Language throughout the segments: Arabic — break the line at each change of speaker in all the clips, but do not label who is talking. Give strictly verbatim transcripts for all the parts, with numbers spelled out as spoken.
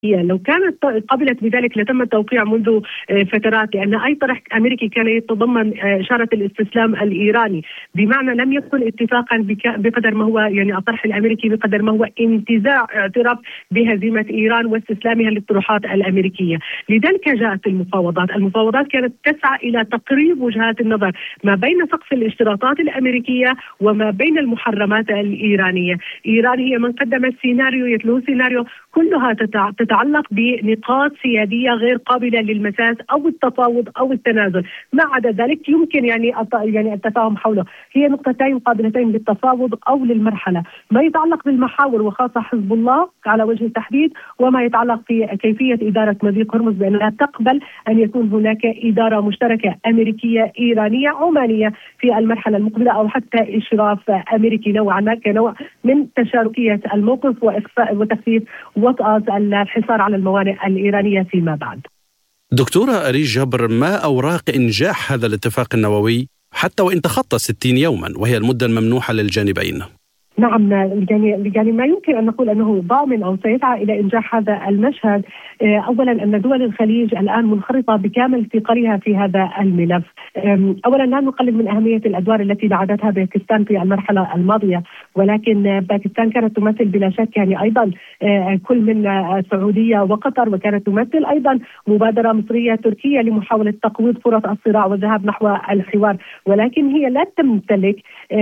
لو كانت قبلت بذلك لتم التوقيع منذ فترات، لأن أي طرح أمريكي كان يتضمن إشارة الاستسلام الإيراني، بمعنى لم يكن اتفاقا بقدر ما هو يعني الطرح الأمريكي بقدر ما هو انتزاع اعتراف بهزيمة إيران واستسلامها للطروحات الأمريكية. لذلك جاءت المفاوضات. المفاوضات كانت تسعى إلى تقريب وجهات النظر ما بين سقف الاشتراطات الأمريكية وما بين المحرمات الإيرانية. إيران هي من قدمت سيناريو يتلو سيناريو كلها تتعلق بنقاط سيادية غير قابلة للمساس أو التفاوض أو التنازل، ما عدا ذلك يمكن يعني يعني التفاهم حوله. هي نقطتين قابلتين للتفاوض أو للمرحلة. ما يتعلق بالمحاور وخاصة حزب الله على وجه التحديد، وما يتعلق في كيفية إدارة مضيق هرمز بأنها تقبل أن يكون هناك إدارة مشتركة أمريكية إيرانية عمانية في المرحلة المقبلة، أو حتى إشراف أمريكي نوعا ما كنوع من تشاركية الموقف وإخفاء وتخفيف وطأة الحصار على الموانئ الإيرانية فيما بعد.
دكتورة أريج جبر، ما أوراق إنجاح هذا الاتفاق النووي حتى وإن تخطى ستين يوما وهي المدة الممنوحة للجانبين؟
نعم، يعني يعني ما يمكن أن نقول أنه ضامن أو سيسعى إلى إنجاح هذا المشهد. أولا أن دول الخليج الآن منخرطة بكامل ثقلها في هذا الملف. أولا لا نقلل من أهمية الأدوار التي لعبتها باكستان في المرحلة الماضية، ولكن باكستان كانت تمثل بلا شك يعني أيضا كل من السعودية وقطر، وكانت تمثل أيضا مبادرة مصرية تركية لمحاولة تقويض فرص الصراع والذهاب نحو الحوار، ولكن هي لا تمتلك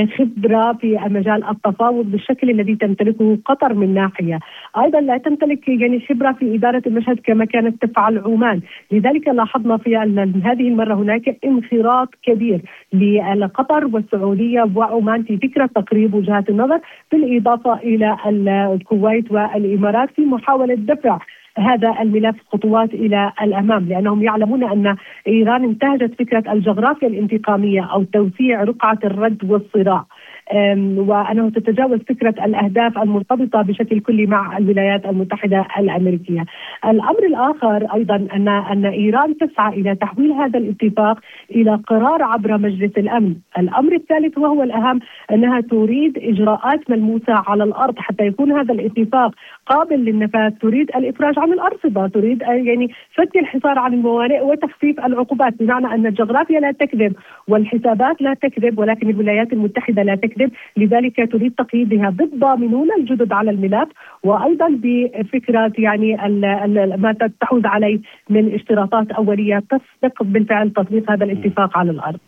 خبرة في مجال التفاوض بالشكل الذي تمتلكه قطر من ناحية. أيضا لا تمتلك يعني خبرة في إدارة المشهد كما كانت تفعل عمان. لذلك لاحظنا في هذه المرة هناك انخراط كبير لقطر والسعودية وعمان في فكرة تقريب وجهات النظر، بالإضافة إلى الكويت والإمارات في محاولة دفع هذا الملف خطوات إلى الأمام، لأنهم يعلمون أن إيران انتهجت فكرة الجغرافيا الانتقامية أو توسيع رقعة الرد والصراع، وأنه تتجاوز فكرة الأهداف المرتبطة بشكل كلي مع الولايات المتحدة الأمريكية. الأمر الآخر أيضا أن أن إيران تسعى إلى تحويل هذا الاتفاق إلى قرار عبر مجلس الأمن. الأمر الثالث وهو الأهم أنها تريد إجراءات ملموسة على الأرض حتى يكون هذا الاتفاق قابل للنفاذ. تريد الإفراج عن الأرصدة، تريد يعني فك الحصار عن الموانئ وتخفيف العقوبات، بمعنى أن الجغرافيا لا تكذب والحسابات لا تكذب، ولكن الولايات المتحدة لا تكذب. لذلك تريد تقييدها بالضامنون الجدد على الملف، وأيضا بفكرة يعني ما تحوز عليه من اشتراطات أولية تسبق بالفعل تطبيق هذا الاتفاق على الأرض.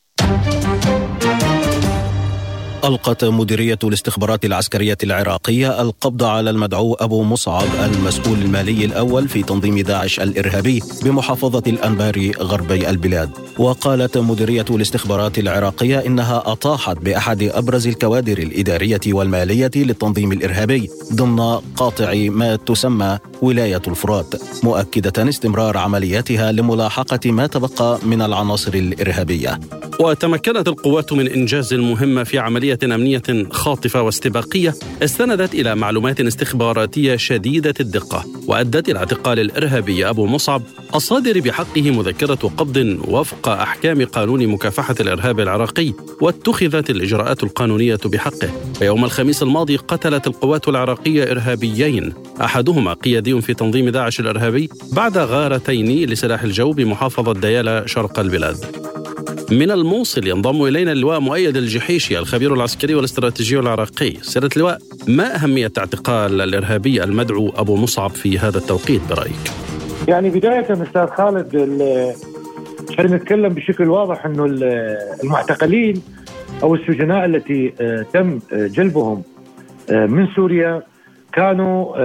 ألقت مديرية الاستخبارات العسكرية العراقية القبض على المدعو أبو مصعب المسؤول المالي الأول في تنظيم داعش الإرهابي بمحافظة الأنباري غربي البلاد. وقالت مديرية الاستخبارات العراقية إنها أطاحت بأحد أبرز الكوادر الإدارية والمالية للتنظيم الإرهابي ضمن قاطع ما تسمى ولاية الفرات، مؤكدة استمرار عملياتها لملاحقة ما تبقى من العناصر الإرهابية.
وتمكنت القوات من إنجاز المهمة في عملية أمنية خاطفة واستباقية استندت إلى معلومات استخباراتية شديدة الدقة، وأدت إلى اعتقال الإرهابي أبو مصعب الصادر بحقه مذكرة قبض وفق أحكام قانون مكافحة الإرهاب العراقي، واتخذت الإجراءات القانونية بحقه. ويوم الخميس الماضي قتلت القوات العراقية إرهابيين، أحدهما قيادي في تنظيم داعش الإرهابي، بعد غارتين لسلاح الجو بمحافظة ديالى شرق البلاد. من الموصل ينضم إلينا اللواء مؤيد الجحيشي الخبير العسكري والاستراتيجي العراقي. سيادة اللواء، ما أهمية اعتقال الإرهابي المدعو أبو مصعب في هذا التوقيت برأيك؟
يعني بداية أستاذ خالد، خلينا نتكلم بشكل واضح أنه المعتقلين أو السجناء التي تم جلبهم من سوريا كانوا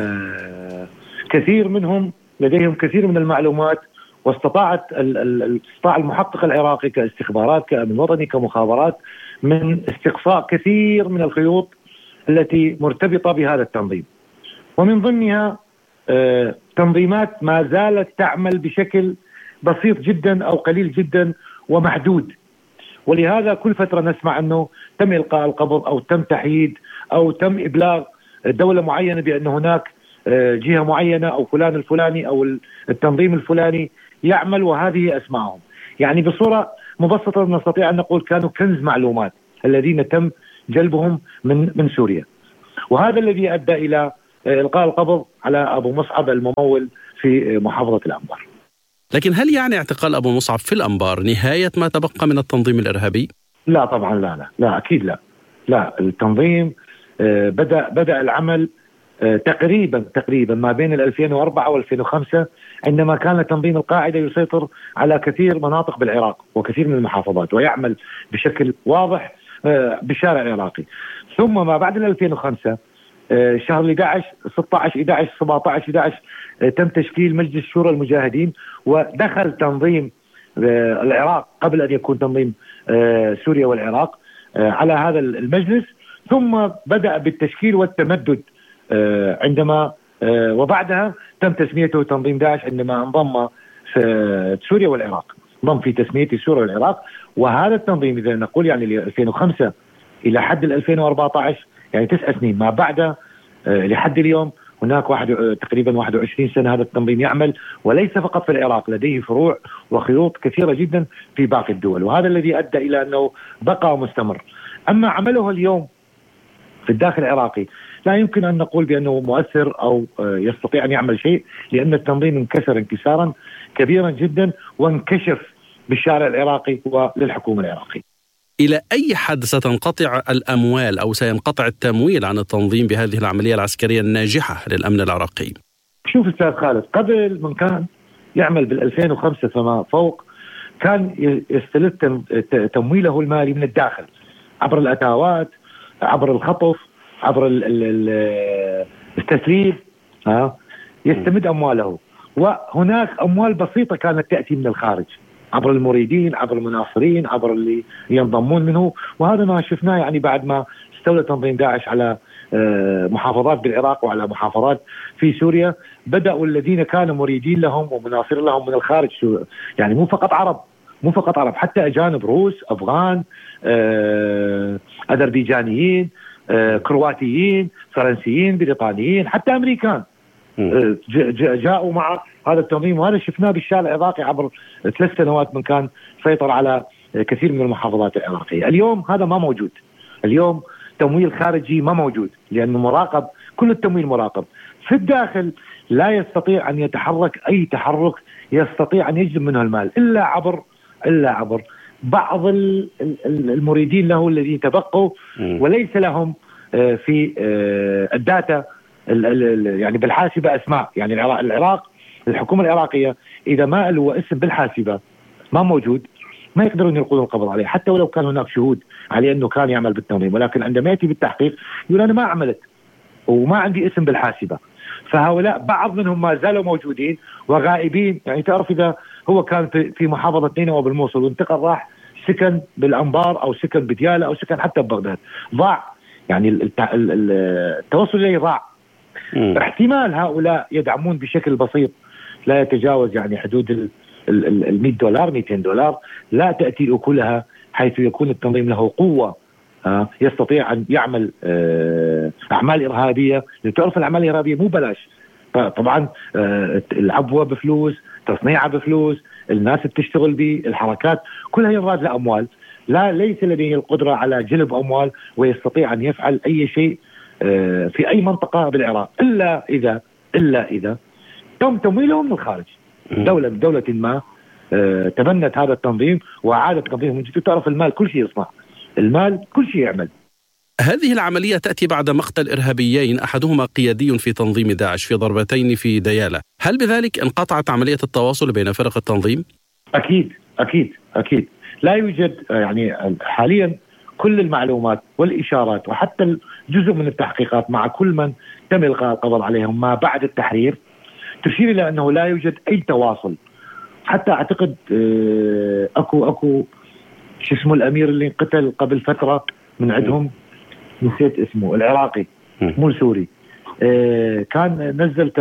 كثير منهم لديهم كثير من المعلومات، واستطاعت استطاع المحقق العراقي كاستخبارات كأمن وطني كمخابرات من استقصاء كثير من الخيوط التي مرتبطة بهذا التنظيم، ومن ضمنها تنظيمات ما زالت تعمل بشكل بسيط جدا أو قليل جدا ومحدود. ولهذا كل فترة نسمع أنه تم إلقاء القبض أو تم تحييد أو تم إبلاغ دولة معينة بأن هناك جهة معينة أو فلان الفلاني أو التنظيم الفلاني يعمل، وهذه أسمائهم. يعني بصورة مبسطة نستطيع أن نقول كانوا كنز معلومات الذين تم جلبهم من من سوريا، وهذا الذي أدى إلى إلقاء القبض على أبو مصعب الممول في محافظة الأنبار.
لكن هل يعني اعتقال أبو مصعب في الأنبار نهاية ما تبقى من التنظيم الإرهابي؟
لا طبعا، لا لا لا أكيد لا. لا، التنظيم بدأ بدأ العمل تقريبا تقريبا ما بين ألفين وأربعة وألفين وخمسة، عندما كان تنظيم القاعدة يسيطر على كثير مناطق بالعراق وكثير من المحافظات ويعمل بشكل واضح بالشارع العراقي. ثم ما بعد ألفين وخمسة شهر أحد عشر ستة عشر أحد عشر سبعة عشر أحد عشر تم تشكيل مجلس شورى المجاهدين، ودخل تنظيم العراق قبل أن يكون تنظيم سوريا والعراق على هذا المجلس، ثم بدأ بالتشكيل والتمدد عندما وبعدها تم تسميته تنظيم داعش عندما انضم سوريا والعراق، ضم في تسميته سوريا والعراق. وهذا التنظيم إذا نقول يعني ألفين وخمسة إلى حد ألفين وأربعة عشر يعني تسع سنين ما بعد لحد اليوم هناك واحد تقريبا واحد وعشرين سنة هذا التنظيم يعمل، وليس فقط في العراق، لديه فروع وخيوط كثيرة جدا في باقي الدول، وهذا الذي أدى إلى أنه بقى مستمر. أما عمله اليوم في الداخل العراقي لا يمكن أن نقول بأنه مؤثر أو يستطيع أن يعمل شيء، لأن التنظيم انكسر انكسارا كبيرا جدا وانكشف بالشارع العراقي وللحكومة العراقية.
إلى أي حد ستنقطع الأموال أو سينقطع التمويل عن التنظيم بهذه العملية العسكرية الناجحة للأمن العراقي؟
شوف أستاذ خالد، قبل من كان يعمل بالألفين وخمسة فما فوق كان يستلذ تمويله المالي من الداخل عبر الأتاوات، عبر الخطف، عبر التسليم، ها يستمد أمواله. وهناك أموال بسيطة كانت تأتي من الخارج عبر المريدين، عبر المناصرين، عبر اللي ينضمون منه. وهذا ما شفناه يعني بعد ما استولى تنظيم داعش على محافظات بالعراق وعلى محافظات في سوريا، بدأوا الذين كانوا مريدين لهم ومناصر لهم من الخارج، يعني مو فقط عرب مو فقط عرب حتى أجانب، روس، أفغان، أذربيجانيين، كرواتيين، فرنسيين، بريطانيين، حتى أمريكان جاءوا مع هذا التنظيم. وهذا شفناه بالشارع العراقي عبر ثلاث سنوات من كان سيطر على كثير من المحافظات العراقية. اليوم هذا ما موجود، اليوم تمويل خارجي ما موجود لأنه مراقب، كل التمويل مراقب. في الداخل لا يستطيع أن يتحرك أي تحرك يستطيع أن يجلب منه المال إلا عبر إلا عبر بعض المريدين له الذين تبقوا وليس لهم في الداتا يعني بالحاسبة أسماء. يعني العراق, العراق الحكومة العراقية إذا ما له اسم بالحاسبة ما موجود ما يقدرون يلقون القبض عليه، حتى ولو كان هناك شهود عليه أنه كان يعمل بالتنظيم، ولكن عندما يأتي بالتحقيق يقول أنا ما عملت وما عندي اسم بالحاسبة. فهؤلاء بعض منهم ما زالوا موجودين وغائبين. يعني تعرف إذا هو كان في محافظة نينوى بالموصل وانتقل راح سكن بالأنبار أو سكن بديالة أو سكن حتى ببغداد، ضاع، يعني التوصل إليه ضاع. احتمال هؤلاء يدعمون بشكل بسيط لا يتجاوز يعني حدود ال مئة دولار مئتين دولار، لا تأتي أكلها حيث يكون التنظيم له قوة يستطيع أن يعمل أعمال إرهابية. لتعرف الأعمال الإرهابية مو بلاش، طبعا العبوة بفلوس، تصنيعها بفلوس، الناس بتشتغل به، الحركات كلها يراد لأموال. لا ليس لديه القدرة على جلب أموال ويستطيع أن يفعل أي شيء في أي منطقة بالعراق إلا إذا إلا إذا تم تمويله من الخارج. دولة دولة ما تبنت هذا التنظيم وأعادت تنظيمه من جديد. تعرف المال كل شيء يصنع، المال كل شيء يعمل.
هذه العملية تأتي بعد مقتل إرهابيين أحدهما قيادي في تنظيم داعش في ضربتين في ديالى. هل بذلك انقطعت عملية التواصل بين فرق التنظيم؟
أكيد أكيد أكيد لا يوجد يعني حاليا كل المعلومات والإشارات وحتى جزء من التحقيقات مع كل من تم إلقاء القبض عليهم ما بعد التحرير تشير إلى أنه لا يوجد أي تواصل. حتى أعتقد أكو أكو شو اسمه الأمير اللي انقتل قبل فترة من عندهم، نسيت اسمه، العراقي مو السوري، كان نزلت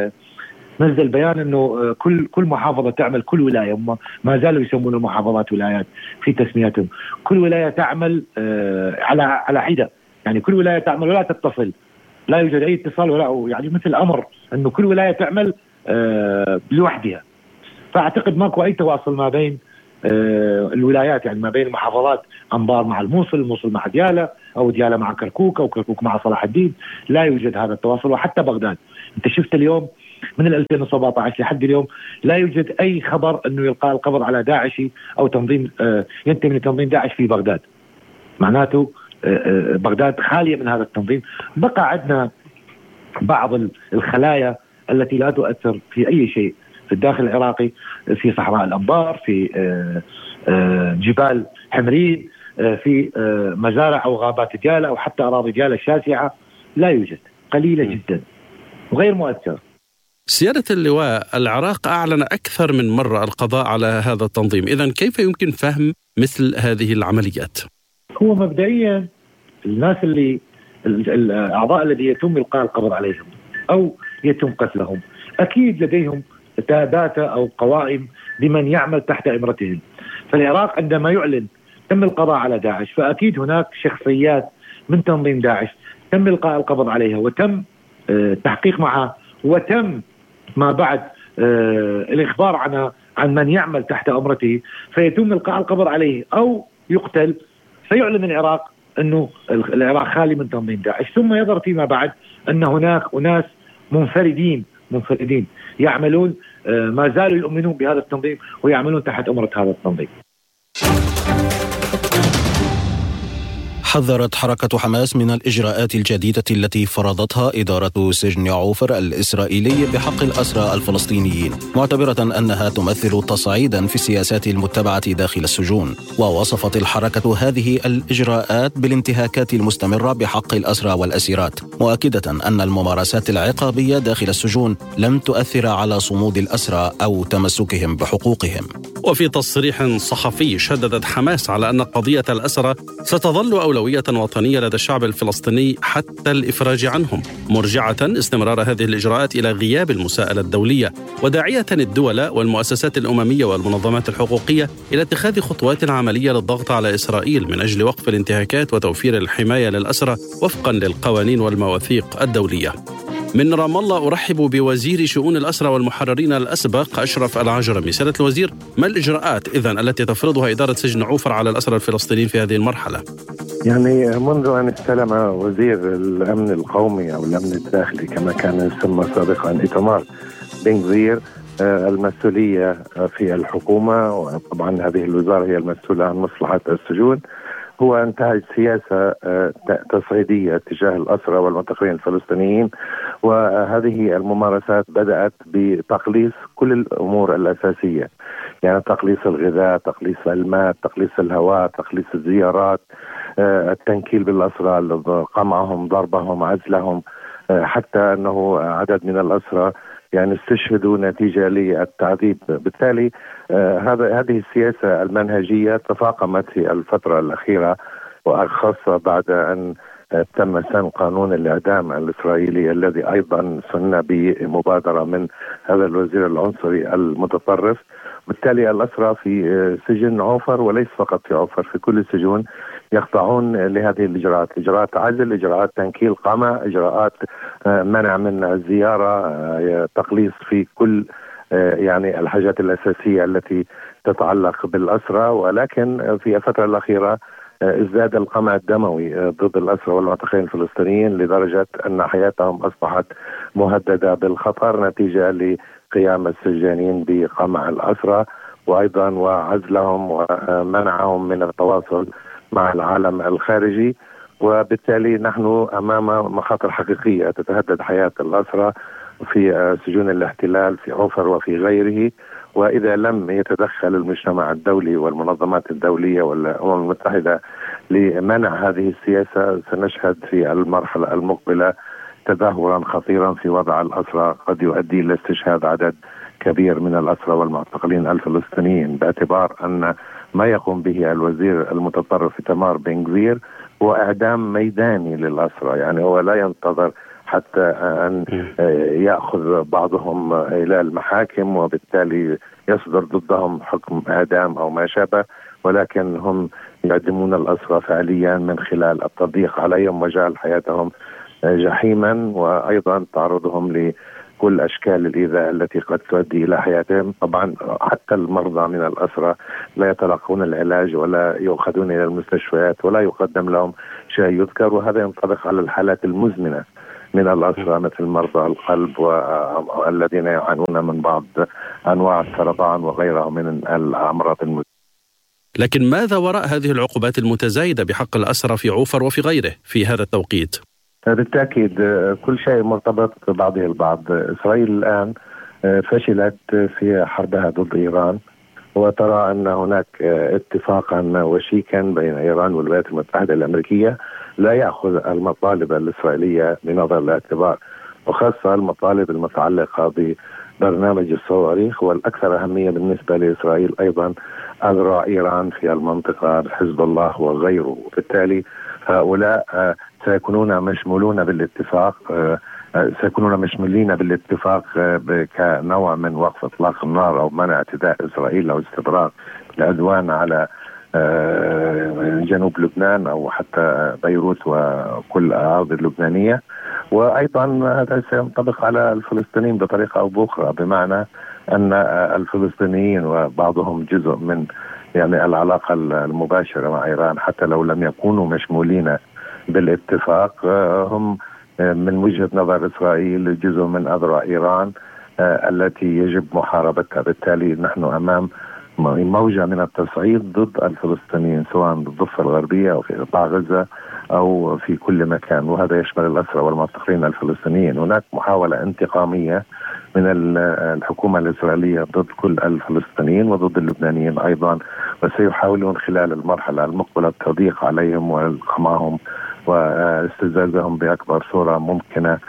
نزل بيان انه كل كل محافظه تعمل، كل ولايه، هم ما زالوا يسمون المحافظات ولايات في تسميتهم، كل ولايه تعمل على على حده، يعني كل ولايه تعمل ولا تتصل، لا يوجد اي اتصال ولا يعني مثل امر انه كل ولايه تعمل لوحدها. فاعتقد ماكو اي تواصل ما بين الولايات، يعني ما بين المحافظات، أنبار مع الموصل، الموصل مع ديالى، أو ديالى مع كركوك، أو كركوك مع صلاح الدين. لا يوجد هذا التواصل. وحتى بغداد أنت شفت اليوم من ألفين وسبعة عشر لحد اليوم لا يوجد أي خبر أنه يلقى القبض على داعشي أو تنظيم ينتمي لتنظيم داعش في بغداد. معناته بغداد خالية من هذا التنظيم. بقى عندنا بعض الخلايا التي لا تؤثر في أي شيء في الداخل العراقي، في صحراء الأنبار، في جبال حمرين، في مزارع أو غابات ديالى، أو حتى أراضي ديالى الشاسعة. لا يوجد، قليلة جدا وغير مؤثرة.
سيادة اللواء، العراق أعلن أكثر من مرة القضاء على هذا التنظيم، إذن كيف يمكن فهم مثل هذه العمليات؟
هو مبدئيا الناس اللي الأعضاء الذي يتم إلقاء القبض عليهم أو يتم قتلهم أكيد لديهم داتا أو قوائم بمن يعمل تحت إمرتهم. فالعراق عندما يعلن تم القضاء على داعش، فأكيد هناك شخصيات من تنظيم داعش تم إلقاء القبض عليها وتم التحقيق معها، وتم ما بعد الإخبار عن عن من يعمل تحت أمرته، فيتم إلقاء القبض عليه أو يقتل. فيعلن العراق أنه العراق خالي من تنظيم داعش، ثم يظهر فيما بعد أن هناك أناس منفردين منفردين يعملون، ما زالوا يؤمنون بهذا التنظيم ويعملون تحت أمرة هذا التنظيم.
حذرت حركة حماس من الإجراءات الجديدة التي فرضتها إدارة سجن عوفر الإسرائيلي بحق الأسرى الفلسطينيين، معتبرة أنها تمثل تصعيدا في السياسات المتبعة داخل السجون. ووصفت الحركة هذه الإجراءات بالانتهاكات المستمرة بحق الأسرى والأسيرات، مؤكدة أن الممارسات العقابية داخل السجون لم تؤثر على صمود الأسرى أو تمسكهم بحقوقهم.
وفي تصريح صحفي شددت حماس على أن قضية الأسرى ستظل أولوية وطنية لدى الشعب الفلسطيني حتى الإفراج عنهم، مرجعة استمرار هذه الإجراءات إلى غياب المساءلة الدولية، وداعية الدول والمؤسسات الأممية والمنظمات الحقوقية إلى اتخاذ خطوات عملية للضغط على إسرائيل من أجل وقف الانتهاكات وتوفير الحماية للأسرى وفقا للقوانين والمواثيق الدولية. من رام الله أرحب بوزير شؤون الأسرى والمحررين الأسبق أشرف العجرمي. سيادة الوزير، ما الإجراءات إذن التي تفرضها إدارة سجن عوفر على الأسرى الفلسطينيين في هذه المرحلة؟
يعني منذ أن استلم وزير الأمن القومي أو الأمن الداخلي كما كان يسمى سابقا إيتمار بن غفير المسؤولية في الحكومة، وطبعا هذه الوزارة هي المسؤولة عن مصلحة السجون، هو انتهج سياسة تصعيدية تجاه الأسرى والمعتقلين الفلسطينيين. وهذه الممارسات بدأت بتقليص كل الأمور الأساسية، يعني تقليص الغذاء، تقليص الماء، تقليص الهواء، تقليص الزيارات، التنكيل بالأسرى، قمعهم، ضربهم، عزلهم، حتى أنه عدد من الأسرى يعني استشهدوا نتيجة للتعذيب. بالتالي هذا هذه السياسة المنهجية تفاقمت في الفترة الأخيرة، وخاصة بعد أن تم سن قانون الإعدام الإسرائيلي الذي أيضا سن بمبادرة من هذا الوزير العنصري المتطرف. بالتالي الأسرى في سجن عوفر، وليس فقط في عوفر، في كل السجون يخضعون لهذه الإجراءات، إجراءات عزل، إجراءات تنكيل قمع، إجراءات منع من الزيارة، تقليص في كل يعني الحاجات الأساسية التي تتعلق بالأسرى. ولكن في الفترة الأخيرة ازداد القمع الدموي ضد الأسرى والمعتقلين الفلسطينيين لدرجة أن حياتهم أصبحت مهددة بالخطر نتيجة لقيام السجانين بقمع الأسرى، وأيضا وعزلهم ومنعهم من التواصل مع العالم الخارجي. وبالتالي نحن أمام مخاطر حقيقية تتهدد حياة الأسرى في سجون الاحتلال في عوفر وفي غيره. وإذا لم يتدخل المجتمع الدولي والمنظمات الدولية والأمم المتحدة لمنع هذه السياسة، سنشهد في المرحلة المقبلة تدهورا خطيرا في وضع الأسرى، قد يؤدي إلى استشهاد عدد كبير من الأسرى والمعتقلين الفلسطينيين، باعتبار أن ما يقوم به الوزير المتطرف إيتمار بن غفير هو إعدام ميداني للأسرى. يعني هو لا ينتظر حتى أن يأخذ بعضهم إلى المحاكم وبالتالي يصدر ضدهم حكم إعدام أو ما شابه، ولكن هم يعدمون الأسرى فعليا من خلال التضييق عليهم وجعل حياتهم جحيما، وأيضا تعرضهم كل أشكال الإيذاء التي قد تؤدي إلى حياتهم. طبعا حتى المرضى من الأسرى لا يتلقون العلاج ولا يؤخذون إلى المستشفيات ولا يقدم لهم شيء يذكر، وهذا ينطبق على الحالات المزمنة من الأسرى مثل مرضى القلب والذين يعانون من بعض أنواع السرطان وغيرها من الأمراض المزمنة.
لكن ماذا وراء هذه العقوبات المتزايدة بحق الأسرى في عوفر وفي غيره في هذا التوقيت؟
بالتأكيد كل شيء مرتبط ببعضه البعض. إسرائيل الآن فشلت في حربها ضد إيران، وترى أن هناك اتفاقا وشيكا بين إيران والولايات المتحدة الأمريكية لا يأخذ المطالب الإسرائيلية بنظر الاعتبار، وخاصة المطالب المتعلقة ببرنامج الصواريخ، والأكثر أهمية بالنسبة لإسرائيل أيضا أذرع إيران في المنطقة حزب الله وغيره. وبالتالي هؤلاء سيكونون مشمولون بالاتفاق سيكونون مشمولين بالاتفاق كنوع من وقف إطلاق النار أو منع اعتداء إسرائيل أو استمرار العدوان على جنوب لبنان أو حتى بيروت وكل الأراضي اللبنانية. وأيضا هذا سينطبق على الفلسطينيين بطريقة أو بأخرى، بمعنى أن الفلسطينيين وبعضهم جزء من يعني العلاقة المباشرة مع إيران حتى لو لم يكونوا مشمولين بالاتفاق، هم من وجهة نظر إسرائيل جزء من أذرع إيران التي يجب محاربتها. بالتالي نحن أمام موجة من التصعيد ضد الفلسطينيين سواء بالضفة الغربية أو في قطاع غزة أو في كل مكان، وهذا يشمل الأسرى والمعتقلين الفلسطينيين. هناك محاولة انتقامية من الحكومة الإسرائيلية ضد كل الفلسطينيين وضد اللبنانيين أيضا، وسيحاولون خلال المرحلة المقبلة التضييق عليهم والقمعهم واستزادهم بأكبر صورة ممكنة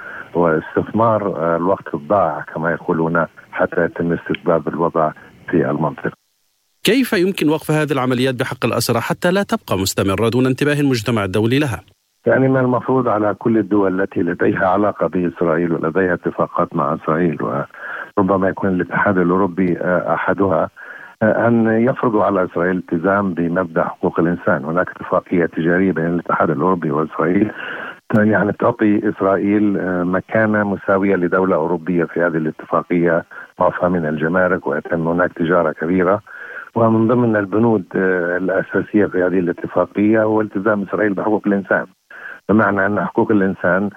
واستثمار الوقت الضائع كما يقولون حتى يتم استتباب الوضع في المنطقة.
كيف يمكن وقف هذه العمليات بحق الأسرى حتى لا تبقى مستمرة دون انتباه المجتمع الدولي لها؟
يعني من المفروض على كل الدول التي لديها علاقة بإسرائيل ولديها اتفاقات مع إسرائيل، وربما يكون الاتحاد الأوروبي أحدها، أن يفرضوا على إسرائيل التزام بمبدأ حقوق الإنسان. هناك اتفاقية تجارية بين الاتحاد الأوروبي وإسرائيل يعني تعطي إسرائيل مكانة مساوية لدولة أوروبية في هذه الاتفاقية، معفى من الجمارك، ويتم هناك تجارة كبيرة. ومن ضمن البنود الأساسية في هذه الاتفاقية هو التزام إسرائيل بحقوق الإنسان، بمعنى أن حقوق الإنسان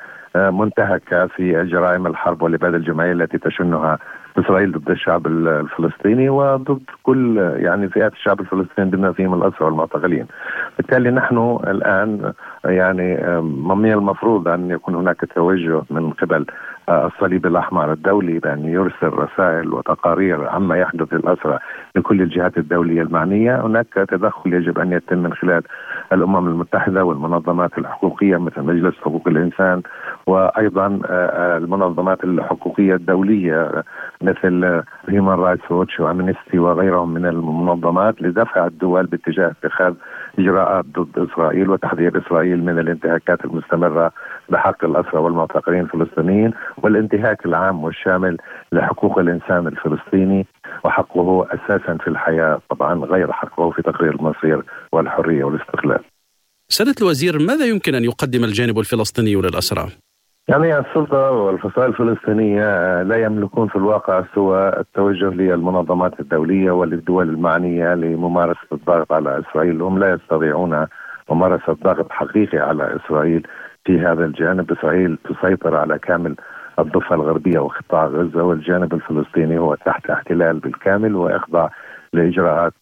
منتهكة في جرائم الحرب والإبادة الجماعية التي تشنها إسرائيل ضد الشعب الفلسطيني وضد كل يعني فئات الشعب الفلسطيني بما فيهم الأسرى والمعتقلين. بالتالي نحن الآن يعني من المفروض أن يكون هناك توجه من قبل الصليب الأحمر الدولي بأن يرسل رسائل وتقارير عما يحدث للأسرى لكل الجهات الدولية المعنية. هناك تدخل يجب أن يتم من خلال الأمم المتحدة والمنظمات الحقوقية مثل مجلس حقوق الإنسان، وأيضا المنظمات الحقوقية الدولية مثل هيومان رايتس ووتش وأمنستي وغيرهم من المنظمات لدفع الدول باتجاه اتخاذ إجراءات ضد إسرائيل وتحذير إسرائيل من الانتهاكات المستمرة بحق الأسرى والمعتقلين الفلسطينيين والانتهاك العام والشامل لحقوق الإنسان الفلسطيني، وحقه أساسا في الحياة طبعا غير حقه في تقرير المصير والحرية والاستقلال.
سيادة الوزير، ماذا يمكن أن يقدم الجانب الفلسطيني للأسرى؟
يعني السلطة والفصائل الفلسطينية لا يملكون في الواقع سوى التوجه للمنظمات الدولية وللدول المعنية لممارسة الضغط على إسرائيل. هم لا يستطيعون ممارسة ضغط حقيقي على إسرائيل في هذا الجانب. إسرائيل تسيطر على كامل الضفة الغربية وقطاع غزة، والجانب الفلسطيني هو تحت احتلال بالكامل وإخضاع لإجراءات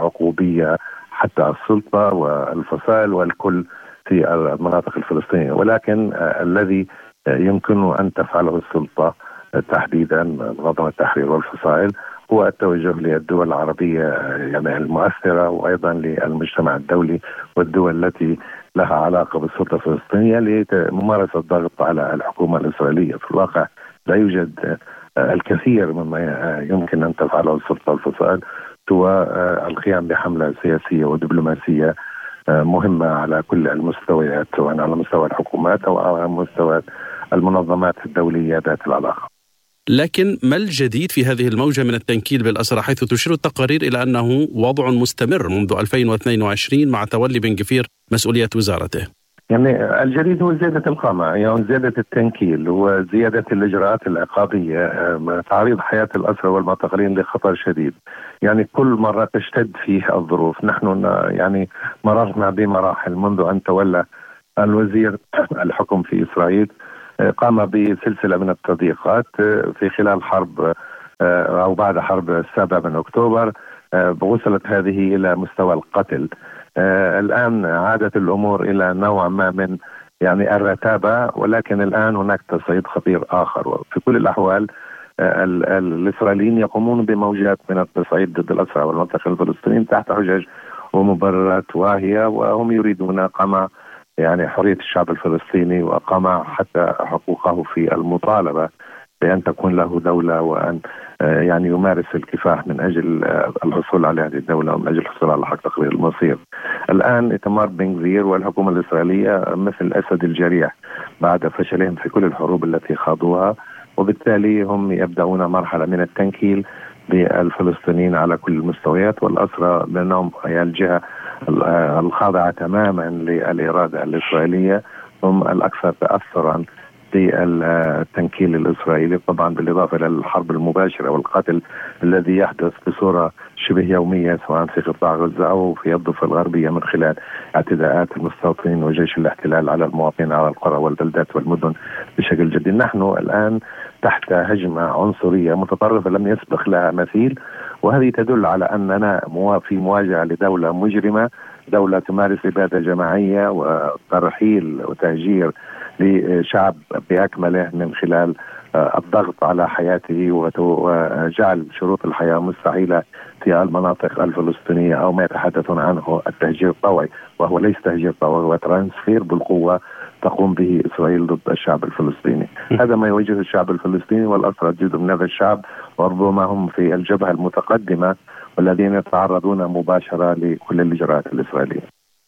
عقوبية حتى السلطة والفصائل والكل في المناطق الفلسطينية. ولكن الذي يمكن أن تفعله السلطة تحديدا منظمة التحرير والفصائل هو التوجه للدول العربية يعني المؤثرة، وأيضا للمجتمع الدولي والدول التي لها علاقة بالسلطة الفلسطينية لممارسة الضغط على الحكومة الإسرائيلية. في الواقع لا يوجد الكثير مما يمكن أن تفعله السلطة والفصائل سوى القيام بحملة سياسية ودبلوماسية مهمة على كل المستويات، سواء على مستوى الحكومات أو على مستوى المنظمات الدولية ذات العلاقة.
لكن ما الجديد في هذه الموجة من التنكيل بالأسرى، حيث تشير التقارير إلى أنه وضع مستمر منذ ألفين واثنين وعشرين مع تولي بن غفير مسؤولية وزارته؟
يعني الجديد هو زيادة القمع، يعني زيادة التنكيل وزيادة الإجراءات العقابية، تعريض حياة الأسرى والمعتقلين لخطر شديد. يعني كل مرة تشتد فيه الظروف. نحن يعني مررنا بمراحل منذ أن تولى الوزير الحكم في إسرائيل، قام بسلسلة من التضييقات في خلال حرب أو بعد حرب السابع من أكتوبر، وصلت هذه إلى مستوى القتل. الآن عادت الأمور إلى نوع ما من يعني الرتابة، ولكن الآن هناك تصعيد خطير آخر. وفي كل الأحوال الإسرائيليين يقومون بموجات من التصعيد ضد الأسرى والمعتقلين الفلسطينيين تحت حجج ومبررات واهية، وهم يريدون قمع يعني حرية الشعب الفلسطيني وقمع حتى حقوقه في المطالبة بأن تكون له دولة، وأن يعني يمارس الكفاح من أجل الحصول على هذه الدولة ومن أجل الحصول على حق تقرير المصير. الآن إتمار بن غفير والحكومة الإسرائيلية مثل الأسد الجريح بعد فشلهم في كل الحروب التي خاضوها، وبالتالي هم يبدأون مرحلة من التنكيل بالفلسطينيين على كل المستويات، والأسرى بأنهم الجهة الخاضعة تماما للإرادة الإسرائيلية هم الأكثر تأثرا بالتنكيل الإسرائيلي، طبعا بالإضافة إلى الحرب المباشرة والقتل الذي يحدث بصورة شبه يومية سواء في قطاع غزة أو في الضفة الغربية من خلال اعتداءات المستوطنين وجيش الاحتلال على المواطنين على القرى والبلدات والمدن بشكل جدي. نحن الآن تحت هجمة عنصرية متطرفة لم يسبق لها مثيل، وهذه تدل على أننا في مواجهة لدولة مجرمة، دولة تمارس إبادة جماعية وترحيل وتهجير لشعب بأكمله من خلال الضغط على حياته وجعل شروط الحياة مستحيلة في المناطق الفلسطينية، أو ما يتحدثون عنه التهجير الطوعي، وهو ليس تهجير طوعي، هو ترانسفير بالقوة تقوم به إسرائيل ضد الشعب الفلسطيني. هذا ما يواجهه الشعب الفلسطيني، والأسرى جزء من هذا الشعب، وربما هم في الجبهة المتقدمة والذين يتعرضون مباشرة لكل الإجراءات الإسرائيلية.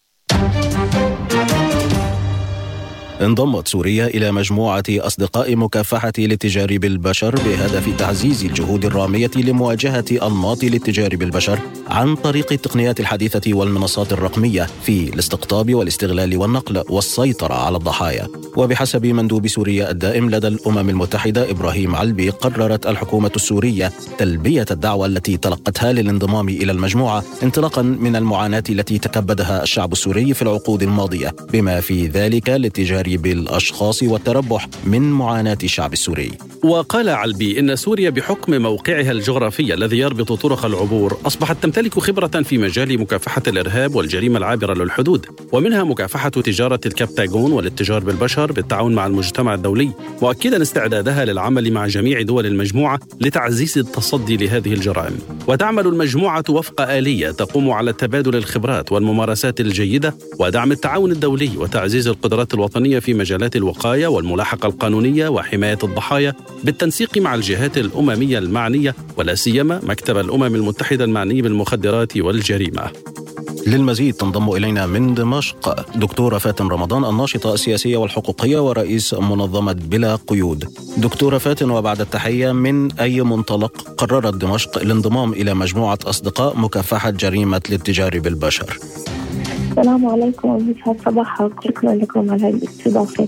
انضمت سوريا إلى مجموعة أصدقاء مكافحة الاتجار بالبشر بهدف تعزيز الجهود الرامية لمواجهة أنماط الاتجار بالبشر عن طريق التقنيات الحديثة والمنصات الرقمية في الاستقطاب والاستغلال والنقل والسيطرة على الضحايا. وبحسب مندوب سوريا الدائم لدى الأمم المتحدة إبراهيم علبي، قررت الحكومة السورية تلبية الدعوة التي تلقتها للانضمام إلى المجموعة انطلاقا من المعاناة التي تكبدها الشعب السوري في العقود الماضية، بما في ذلك الاتجار بالأشخاص والتربح من معاناة الشعب السوري.
وقال علبي إن سوريا بحكم موقعها الجغرافي الذي يربط طرق العبور أصبحت تمتلك خبرة في مجال مكافحة الإرهاب والجريمة العابرة للحدود، ومنها مكافحة تجارة الكبتاغون والاتجار بالبشر بالتعاون مع المجتمع الدولي، مؤكدا استعدادها للعمل مع جميع دول المجموعة لتعزيز التصدي لهذه الجرائم. وتعمل المجموعة وفق آلية تقوم على تبادل الخبرات والممارسات الجيدة ودعم التعاون الدولي وتعزيز القدرات الوطنية في مجالات الوقاية والملاحقة القانونية وحماية الضحايا بالتنسيق مع الجهات الأممية المعنية، ولا سيما مكتب الأمم المتحدة المعني بالمخدرات والجريمة.
للمزيد تنضم إلينا من دمشق دكتورة فاتن رمضان، الناشطة السياسية والحقوقية ورئيس منظمة بلا قيود. دكتورة فاتن، وبعد التحية، من أي منطلق قررت دمشق الانضمام إلى مجموعة أصدقاء مكافحة جريمة الاتجار بالبشر؟
السلام عليكم ويسعد صباحك، شكرا لكم على هذه الاستضافة.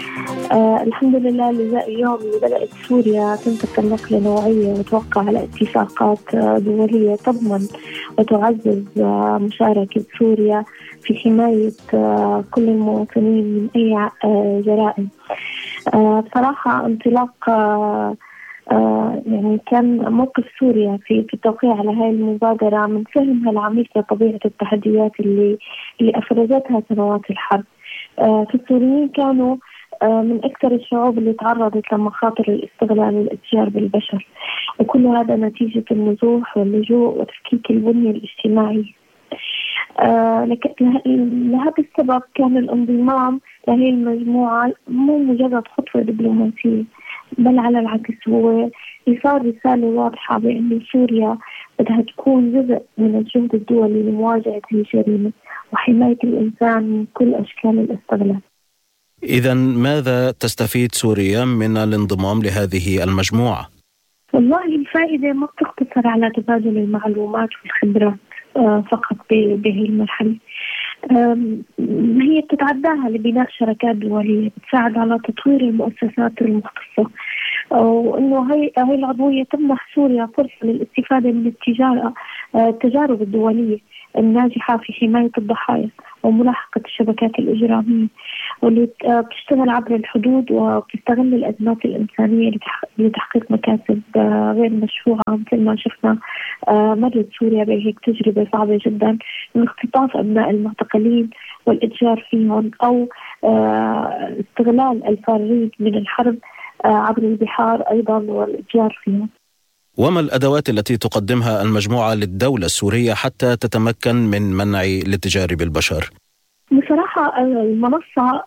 آه الحمد لله لذا اليوم اللي بدأت سوريا تنتقل نقلة نوعية وتوقع على اتفاقات آه دولية تضمن وتعزز آه مشاركة سوريا في حماية آه كل المواطنين من أي آه جرائم. آه بصراحة انطلاق آه آه يعني كان موقف سوريا في في التوقيع على هاي المبادرة من فهمها العميق لطبيعة التحديات اللي اللي أفرزتها سنوات الحرب. آه فالسوريين كانوا آه من أكثر الشعوب اللي تعرضت لمخاطر الاستغلال والاتجار بالبشر، وكل هذا نتيجة النزوح واللجوء وتفكيك البنية الاجتماعية. آه لكن لهذا السبب كان الانضمام لهي المجموعة مو مجرد خطوة دبلوماسية، بل على العكس هو إيصال رسالة واضحة بأن سوريا بدها تكون جزء من الجهد الدولي لمواجهة الجريمة وحماية الإنسان من كل أشكال الاستغلال.
إذن ماذا تستفيد سوريا من الانضمام لهذه المجموعة؟
والله الفائدة ما بتقتصر على تبادل المعلومات والخبرات فقط بهذه المرحلة. هي بتتعداها لبناء شركات دولية بتساعد على تطوير المؤسسات المختصة، وإنه هي هي العضوية تمنح سوريا فرصة للاستفادة من التجارة التجارب الدولية الناجحة في حماية الضحايا وملاحقة الشبكات الإجرامية، واللي بتشتغل عبر الحدود وبتستغل الأزمات الإنسانية لتحقيق مكاسب غير مشروعة، مثل ما شفنا مرت سوريا بهيك تجربة صعبة جدا من اختطاف أبناء المعتقلين والإتجار فيهم، أو استغلال الفارين من الحرب عبر البحار أيضا والإتجار فيهم.
وما الأدوات التي تقدمها المجموعة للدولة السورية حتى تتمكن من منع الاتجار بالبشر؟
بصراحة المنصة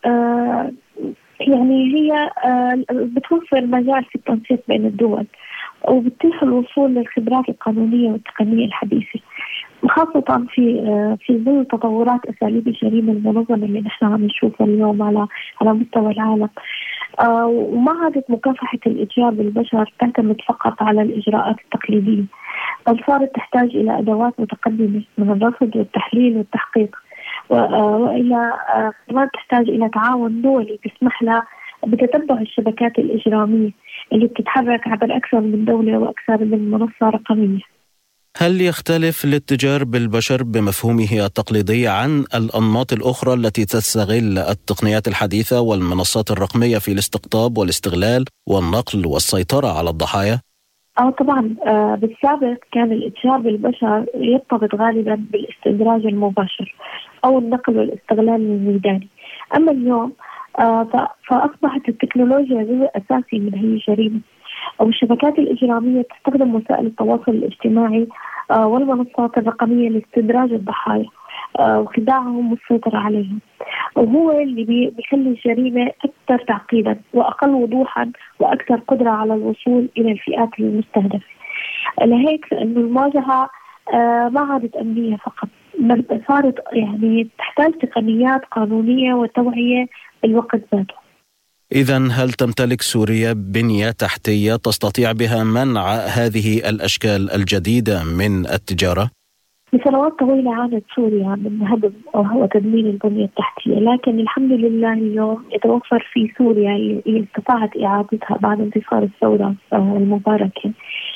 يعني هي بتوفر مجال في التنسيق بين الدول، وبتتيح الوصول للخبرات القانونية والتقنية الحديثة، خاصة في في ظل تطورات أساليب الجريمة المنظمة اللي نحن عم نشوفها اليوم على على مستوى العالم. آه ومعهدة مكافحة الإتجار بالبشر تعتمد فقط على الإجراءات التقليدية، بل صارت تحتاج إلى أدوات متقدمة من الرصد والتحليل والتحقيق، وإلى كمان تحتاج إلى تعاون دولي بيسمح لها بتتبع الشبكات الإجرامية اللي بتتحرك عبر أكثر من دولة وأكثر من منصة رقمية.
هل يختلف الاتجار بالبشر بمفهومه التقليدي عن الأنماط الأخرى التي تستغل التقنيات الحديثة والمنصات الرقمية في الاستقطاب والاستغلال والنقل والسيطرة على الضحايا؟
آه طبعا. آه بالسابق كان الاتجار بالبشر يرتبط غالبا بالاستدراج المباشر أو النقل والاستغلال الميداني، أما اليوم آه فأصبحت التكنولوجيا جزء أساسي من هي الجريمة، والشبكات الإجرامية تستخدم وسائل التواصل الاجتماعي آه والمنصات الرقمية لاستدراج الضحايا آه وخداعهم والسيطرة عليهم، وهو اللي بيخلي الجريمة أكثر تعقيدا وأقل وضوحا وأكثر قدرة على الوصول إلى الفئات المستهدفة. لهيك لأنه المواجهة آه ما عادت أمنية فقط، بل صارت يعني تحتاج تقنيات قانونية وتوعية بالوقت ذاته.
إذن هل تمتلك سوريا بنية تحتية تستطيع بها منع هذه الأشكال الجديدة من التجارة؟
لسنوات طويلة عانت سوريا من هدم أو تدمير البنية التحتية، لكن الحمد لله اليوم يتوفر في سوريا اللي استطاعت إعادتها بعد انتصار الثورة المباركة.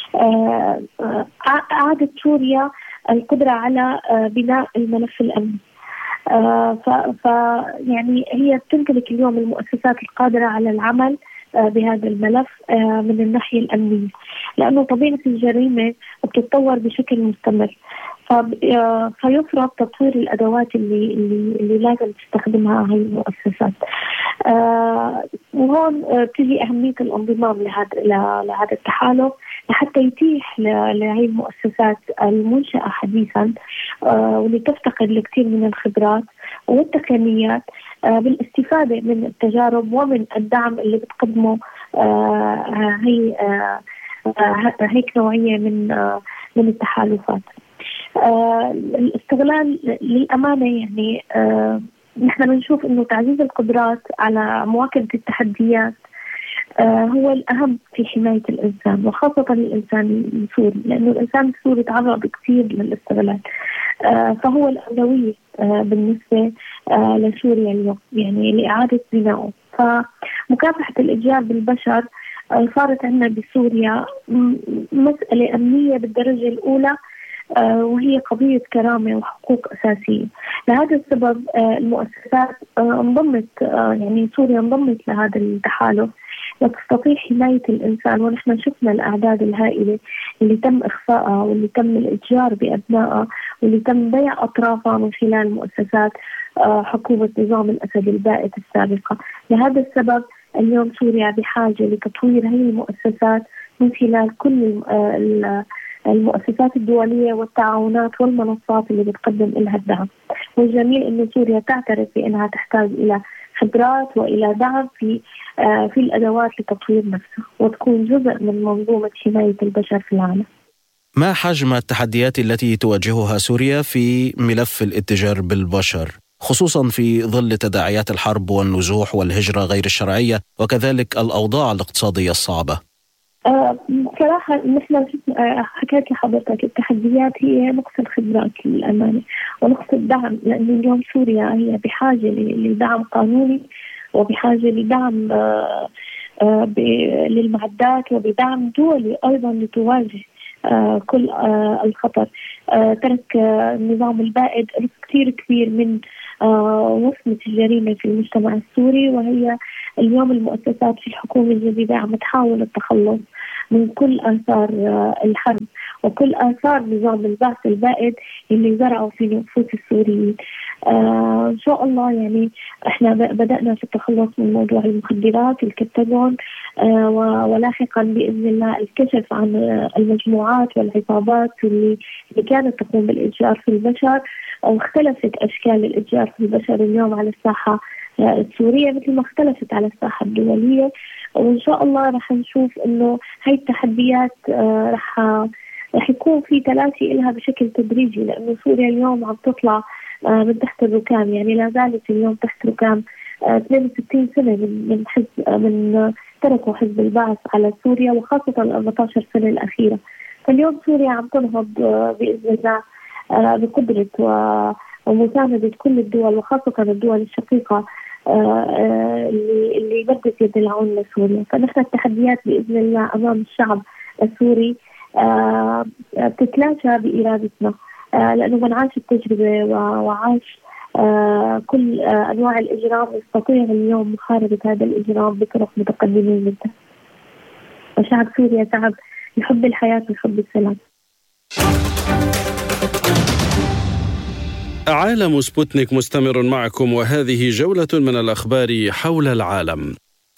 أعادت سوريا القدرة على بناء الملف الأمني، ف يعني هي تمتلك اليوم المؤسسات القادرة على العمل بهذا الملف من الناحية الأمنية، لأنه طبيعة الجريمة بتتطور بشكل مستمر، فيفرض تطوير الأدوات اللي اللي, اللي لازم تستخدمها هاي المؤسسات. وهون تجي أهمية الانضمام لهذا لهذا التحالف لحتى يتيح لهي المؤسسات المنشأة حديثا واللي تفتقد لكثير من الخبرات والتقنيات بالاستفادة من التجارب ومن الدعم اللي بتقدمه هي هيك نوعية من من التحالفات. الاستغلال للأمانة يعني نحن بنشوف إنه تعزيز القدرات على مواكبة التحديات هو الأهم في حماية الإنسان، وخاصة الإنسان السوري، لأنه الإنسان السوري تعرض كثير للاستغلال، فهو الأولوية بالنسبة لسوريا اليوم يعني لإعادة بنائه. فمكافحة الإتجار بالبشر صارت عندنا بسوريا مسألة أمنية بالدرجة الأولى، وهي قضية كرامة وحقوق أساسية. لهذا السبب المؤسسات انضمت، يعني سوريا انضمت لهذا التحالف لتستطيع حماية الإنسان، ونحن شفنا الأعداد الهائلة اللي تم إخفائها واللي تم الإتجار بأبنائها واللي تم بيع أطرافها من خلال مؤسسات حكومة نظام الأسد البائد السابقة. لهذا السبب اليوم سوريا بحاجة لتطوير هذه المؤسسات من خلال كل المؤسسات الدولية والتعاونات والمنصات اللي بتقدم لها الدعم. والجميل إنه سوريا تعترف بأنها تحتاج إلى خبرات وإلى دعم في في الأدوات لتطوير نفسها وتكون جزء من منظومة حماية البشر في العالم.
ما حجم التحديات التي تواجهها سوريا في ملف الاتجار بالبشر، خصوصا في ظل تداعيات الحرب والنزوح والهجرة غير الشرعية وكذلك الأوضاع الاقتصادية الصعبة؟
بصراحة نحن حكيت لحضرتك التحديات هي نقص الخبرات للأمانة ونقص الدعم، لأنه اليوم سوريا هي بحاجة لدعم قانوني وبحاجة لدعم للمعدات وبدعم دولي أيضا لتواجه كل الخطر. ترك النظام البائد كثير كبير من وصمة الجريمة في المجتمع السوري، وهي اليوم المؤسسات في الحكومة الجديدة عم تحاول التخلص من كل آثار الحرب وكل آثار نظام البعث البائد اللي زرعوا في نفوس السوريين. آه إن شاء الله يعني إحنا بدأنا في التخلص من موضوع المخدرات الكتاجون، آه ولاحقا بإذن الله الكشف عن المجموعات والعصابات اللي, اللي كانت تقوم بالإتجار في البشر، واختلفت أشكال الإتجار في البشر اليوم على الساحة السورية مثل ما اختلفت على الساحة الدولية. وإن شاء الله رح نشوف إنه هاي التحديات آه رح رح يكون في تلاشي إلها بشكل تدريجي، لأنه سوريا اليوم عم تطلع آه من تحت الركام، يعني لا زالت اليوم تحت ركام آه اثنين وستين سنة من من حزب آه من آه تركوا حزب البعث على سوريا، وخاصة ال أربعة عشر سنة الأخيرة. فاليوم سوريا عم تنهض آه بإذن الله آه بقدرة ومساندة كل الدول وخاصة الدول الشقيقة آه اللي اللي بدت يد العون لسوريا. فنحن التحديات بإذن الله أمام الشعب السوري آه بتتلاشى بإرادتنا، آه لأنه من عاش التجربة وعاش آه كل آه أنواع الإجرام يستطيع اليوم محاربة هذا الإجرام بطرق متقدمة جدا. وشعب سوريا شعب يحب الحياة ويحب السلام.
عالم سبوتنيك مستمر معكم، وهذه جولة من الأخبار حول العالم.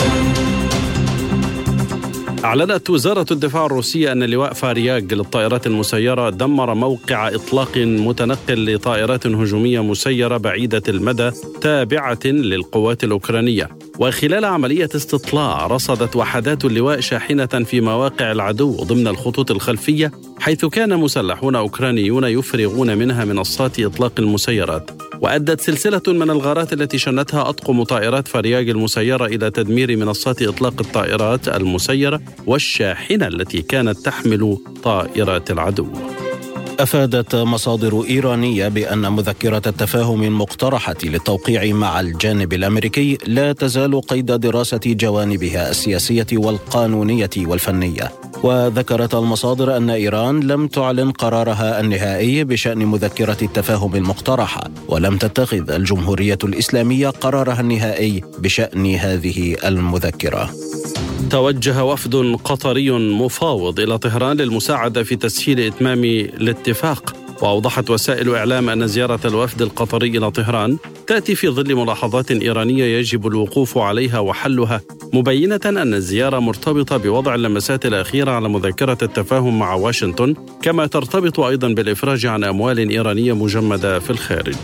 أعلنت وزارة الدفاع الروسية أن لواء فارياغ للطائرات المسيرة دمر موقع إطلاق متنقل لطائرات هجومية مسيرة بعيدة المدى تابعة للقوات الأوكرانية. وخلال عملية استطلاع رصدت وحدات اللواء شاحنة في مواقع العدو ضمن الخطوط الخلفية، حيث كان مسلحون أوكرانيون يفرغون منها منصات إطلاق المسيرات. وأدت سلسلة من الغارات التي شنتها أطقم طائرات فارياغ المسيرة إلى تدمير منصات إطلاق الطائرات المسيرة والشاحنة التي كانت تحمل طائرات العدو.
أفادت مصادر إيرانية بأن مذكرة التفاهم المقترحة للتوقيع مع الجانب الأمريكي لا تزال قيد دراسة جوانبها السياسية والقانونية والفنية. وذكرت المصادر أن إيران لم تعلن قرارها النهائي بشأن مذكرة التفاهم المقترحة، ولم تتخذ الجمهورية الإسلامية قرارها النهائي بشأن هذه المذكرة.
توجه وفد قطري مفاوض إلى طهران للمساعدة في تسهيل إتمام الاتفاق. وأوضحت وسائل إعلام أن زيارة الوفد القطري إلى طهران تأتي في ظل ملاحظات إيرانية يجب الوقوف عليها وحلها، مبينة أن الزيارة مرتبطة بوضع اللمسات الأخيرة على مذكرة التفاهم مع واشنطن، كما ترتبط أيضا بالإفراج عن أموال إيرانية مجمدة في الخارج.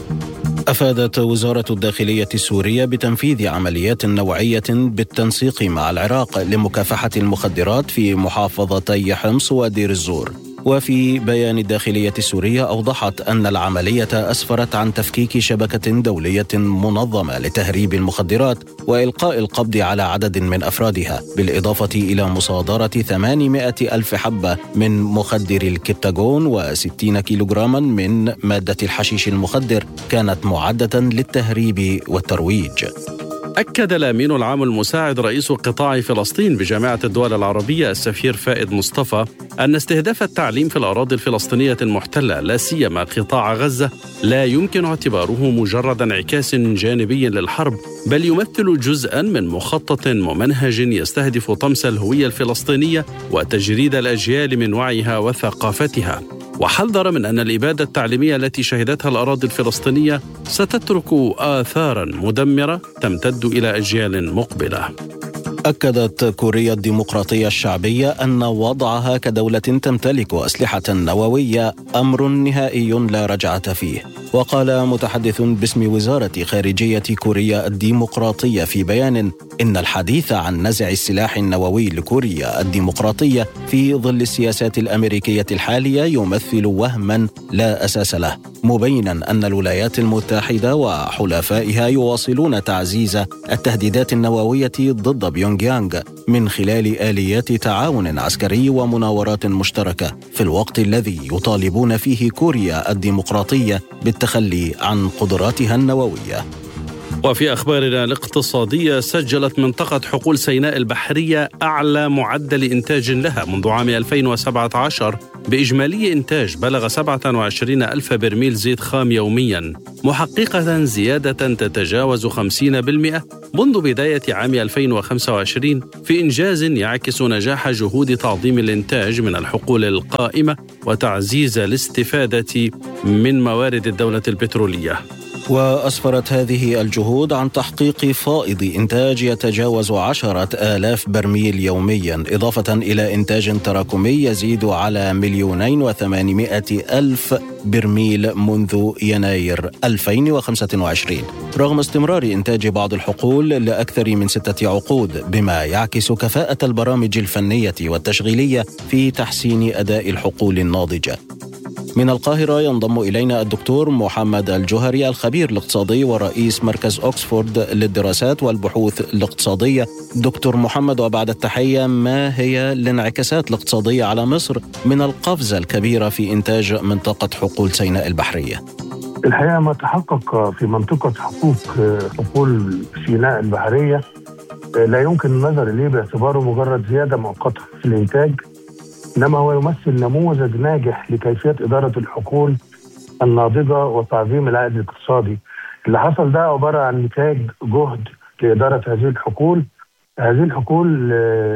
أفادت وزارة الداخلية السورية بتنفيذ عمليات نوعية بالتنسيق مع العراق لمكافحة المخدرات في محافظتي حمص ودير الزور. وفي بيان الداخلية السورية أوضحت أن العملية أسفرت عن تفكيك شبكة دولية منظمة لتهريب المخدرات وإلقاء القبض على عدد من أفرادها، بالإضافة إلى مصادرة ثمانمائة ألف حبة من مخدر الكبتاغون وستين كيلوغراما من مادة الحشيش المخدر كانت معدة للتهريب والترويج.
أكد الأمين العام المساعد رئيس قطاع فلسطين بجامعة الدول العربية السفير فائد مصطفى أن استهداف التعليم في الأراضي الفلسطينية المحتلة لا سيما قطاع غزة لا يمكن اعتباره مجرد انعكاس جانبي للحرب، بل يمثل جزءا من مخطط ممنهج يستهدف طمس الهوية الفلسطينية وتجريد الأجيال من وعيها وثقافتها. وحذر من أن الإبادة التعليمية التي شهدتها الأراضي الفلسطينية ستترك آثارا مدمرة تمتد إلى أجيال مقبلة.
أكدت كوريا الديمقراطية الشعبية أن وضعها كدولة تمتلك أسلحة نووية أمر نهائي لا رجعة فيه. وقال متحدث باسم وزارة خارجية كوريا الديمقراطية في بيان إن الحديث عن نزع السلاح النووي لكوريا الديمقراطية في ظل السياسات الأمريكية الحالية يمثل وهما لا أساس له، مبينا أن الولايات المتحدة وحلفائها يواصلون تعزيز التهديدات النووية ضد بيونغ يانغ من خلال آليات تعاون عسكري ومناورات مشتركة، في الوقت الذي يطالبون فيه كوريا الديمقراطية بالتخلي عن قدراتها النووية.
وفي أخبارنا الاقتصادية، سجلت منطقة حقول سيناء البحرية أعلى معدل إنتاج لها منذ عام ألفين وسبعة عشر بإجمالي إنتاج بلغ سبعة وعشرين ألف برميل زيت خام يوميا، محققة زيادة تتجاوز خمسين بالمئة منذ بداية عام ألفين وخمسة وعشرين، في إنجاز يعكس نجاح جهود تعظيم الإنتاج من الحقول القائمة وتعزيز الاستفادة من موارد الدولة البترولية.
وأسفرت هذه الجهود عن تحقيق فائض إنتاج يتجاوز عشرة آلاف برميل يوميا، إضافة إلى إنتاج تراكمي يزيد على مليونين وثمانمائة ألف برميل منذ يناير ألفين وخمسة وعشرين، رغم استمرار إنتاج بعض الحقول لأكثر من ستة عقود، بما يعكس كفاءة البرامج الفنية والتشغيلية في تحسين أداء الحقول الناضجة. من القاهرة ينضم إلينا الدكتور محمد الجوهري، الخبير الاقتصادي ورئيس مركز أكسفورد للدراسات والبحوث الاقتصادية. دكتور محمد، وبعد التحية، ما هي الانعكاسات الاقتصادية على مصر من القفزة الكبيرة في إنتاج منطقة حقول سيناء البحرية؟
الحقيقة ما تحقق في منطقة حقوق حقول سيناء البحرية لا يمكن النظر إليه باعتباره مجرد زيادة مؤقتة في الإنتاج، إنما هو يمثل نموذج ناجح لكيفية إدارة الحقول الناضجة وتعظيم العائد الاقتصادي. اللي حصل ده عبارة عن نتاج جهد لإدارة هذه الحقول. هذه الحقول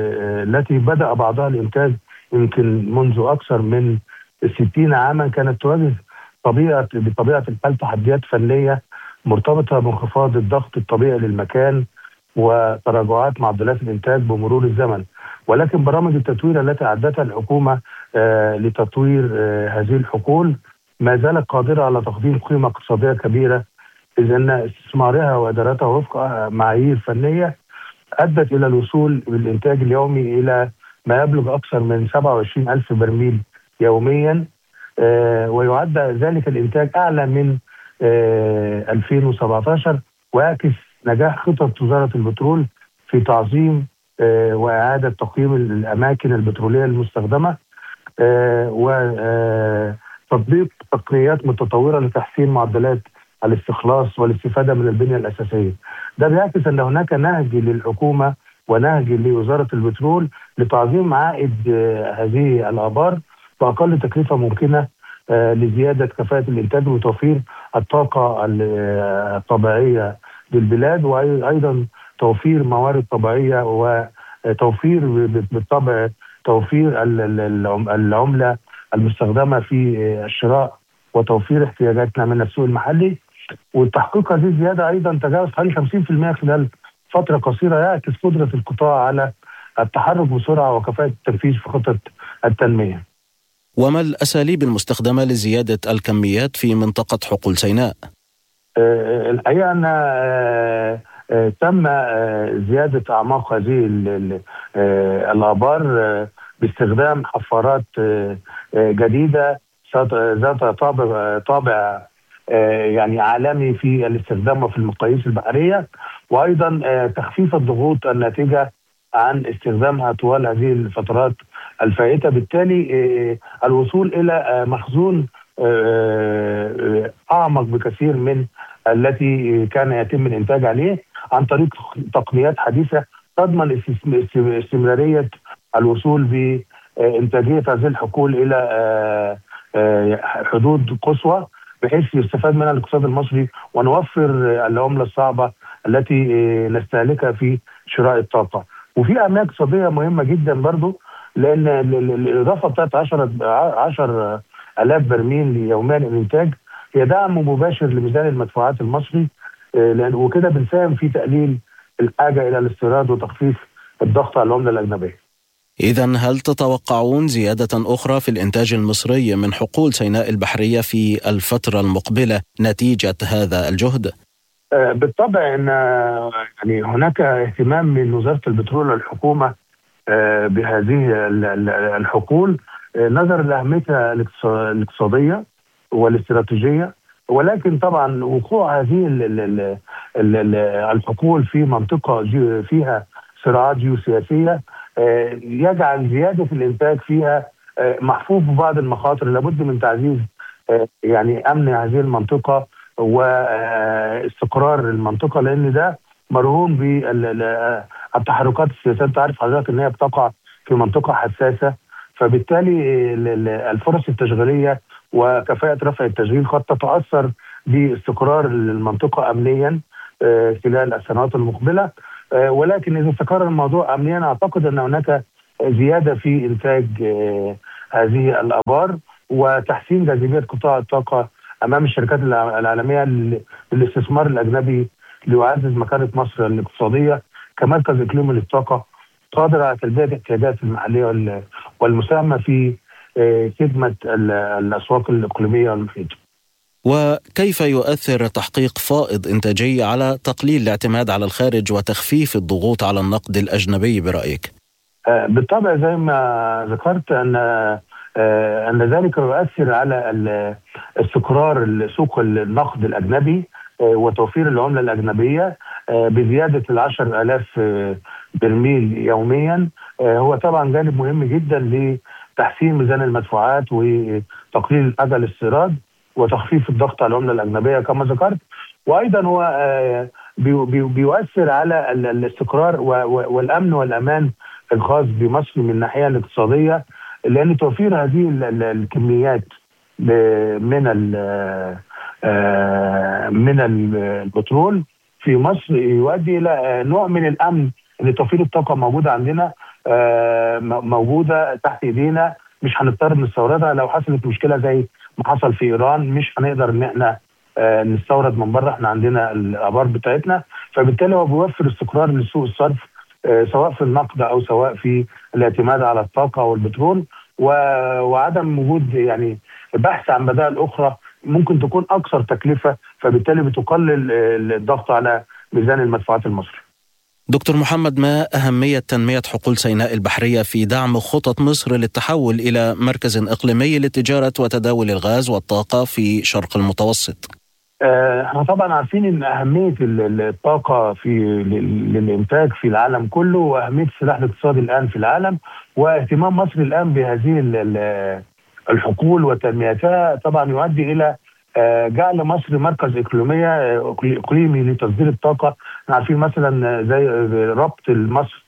التي بدأ بعضها الإنتاج يمكن منذ أكثر من ستين عاما كانت تواجه طبيعة بطبيعة الحال تحديات فنية مرتبطة بانخفاض الضغط الطبيعي للمكان وتراجعات معدلات الإنتاج بمرور الزمن، ولكن برامج التطوير التي أعدتها الحكومة آه لتطوير آه هذه الحقول ما زالت قادرة على تقديم قيمة اقتصادية كبيرة، إذ أن استثمارها وإدارتها وفق معايير فنية أدت إلى الوصول بالإنتاج اليومي إلى ما يبلغ أكثر من سبعة وعشرين ألف برميل يوميا، آه ويعد ذلك الإنتاج أعلى من آه ألفين وسبعة عشر، ويعكس نجاح خطط وزارة البترول في تعظيم آه وإعادة تقييم الأماكن البترولية المستخدمة آه وتطبيق تقنيات متطورة لتحسين معدلات الاستخلاص والاستفادة من البنية الأساسية. ده بيعكس أن هناك نهج للحكومة ونهج لوزارة البترول لتعظيم عائد آه هذه الآبار بأقل تكلفة ممكنة آه لزيادة كفاءة الإنتاج وتوفير الطاقة الطبيعية للبلاد، وأيضا توفير موارد طبيعية وتوفير بالطبع توفير العملة المستخدمة في الشراء وتوفير احتياجاتنا من السوق المحلي. والتحقيق هذه الزيادة أيضا تجاوز حوالي خمسين بالمئة خلال فترة قصيرة، يعكس قدرة القطاع على التحرك بسرعة وكفاءة التنفيذ في خطة التنمية.
وما الأساليب المستخدمة لزيادة الكميات في منطقة حقول سيناء؟
أه الحقيقة أن أه أه تم زيادة أعماق هذه الآبار باستخدام حفارات جديدة ذات طابع طابع يعني عالمي في الاستخدام وفي المقاييس البحرية، وأيضا تخفيف الضغوط الناتجة عن استخدامها طوال هذه الفترات الفائتة، بالتالي الوصول إلى مخزون أعمق بكثير من التي كان يتم الإنتاج عليه عن طريق تقنيات حديثة تضمن استمرارية الوصول بإنتاجية هذه الحقول إلى حدود قصوى بحيث يستفاد منها الاقتصاد المصري ونوفر العملة الصعبة التي نستهلكها في شراء الطاقة. وفي أهمية اقتصادية مهمة جدا برضو، لأن الإضافة بتاعت عشر آلاف برميل يوميا الإنتاج هي دعم مباشر لميزان المدفوعات المصري، لأن وكده بنساهم في تقليل الحاجة إلى الاستيراد وتخفيف الضغط على العملة الأجنبية.
إذن هل تتوقعون زيادة أخرى في الإنتاج المصري من حقول سيناء البحرية في الفترة المقبلة نتيجة هذا الجهد؟
بالطبع أن يعني هناك اهتمام من وزارة البترول والحكومة بهذه الحقول نظرا لأهميتها الاقتصادية والاستراتيجية. ولكن طبعا وقوع هذه الحقول في منطقة فيها صراعات جيوسياسية يجعل زيادة الإنتاج فيها محفوف ببعض المخاطر. لابد من تعزيز يعني أمن هذه المنطقة واستقرار المنطقة، لأن ده مرهون بالتحركات السياسية. تعرف حضرتك أن هي بتقع في منطقة حساسة، فبالتالي الفرص التشغيلية وكفاءة رفع التشغيل قد تتأثر باستقرار المنطقة أمنيا خلال السنوات المقبلة. ولكن إذا استقر الموضوع أمنيا أعتقد أن هناك زيادة في إنتاج هذه الآبار وتحسين جاذبية قطاع الطاقة أمام الشركات العالمية للاستثمار الأجنبي ليعزز مكانة مصر الاقتصادية كمركز إقليمي للطاقة قادر على تلبية الاحتياجات المحلية والمساهمة في خدمة الأسواق الإقليمية والمحيطة.
وكيف يؤثر تحقيق فائض إنتاجي على تقليل الاعتماد على الخارج وتخفيف الضغوط على النقد الأجنبي برأيك؟
بالطبع زي ما ذكرت أن أن ذلك يؤثر على استقرار سوق النقد الأجنبي وتوفير العملة الأجنبية بزيادة العشر آلاف برميل يوميا. هو طبعا جانب مهم جدا لتحسين ميزان المدفوعات وتقليل أجل الاستيراد وتخفيف الضغط على العملة الأجنبية كما ذكرت. وأيضا هو بيؤثر على الاستقرار والأمن والأمان الخاص بمصر من الناحية الاقتصادية، لأن توفير هذه الكميات من من البترول في مصر يؤدي إلى نوع من الأمن ان توفير الطاقة موجودة عندنا، موجودة تحت إيدينا، مش هنضطر نستوردها. لو حصلت مشكلة زي ما حصل في إيران مش هنقدر إن احنا نستورد من بره، احنا عندنا الآبار بتاعتنا. فبالتالي هو بيوفر استقرار لسوق الصرف سواء في النقد أو سواء في الاعتماد على الطاقة والبترول، وعدم وجود يعني بحث عن بدائل أخرى ممكن تكون أكثر تكلفة، فبالتالي بتقلل الضغط على ميزان المدفوعات المصري.
دكتور محمد، ما أهمية تنمية حقول سيناء البحرية في دعم خطط مصر للتحول إلى مركز إقليمي لتجارة وتداول الغاز والطاقة في شرق المتوسط؟
احنا طبعا عارفين ان اهميه الطاقه في للانتاج في العالم كله، واهميه السلاح الاقتصادي الان في العالم، واهتمام مصر الان بهذه الحقول وتنميتها طبعا يؤدي الى جعل مصر مركز اقليميه اقليمي لتصدير الطاقه. احنا عارفين مثلا زي ربط مصر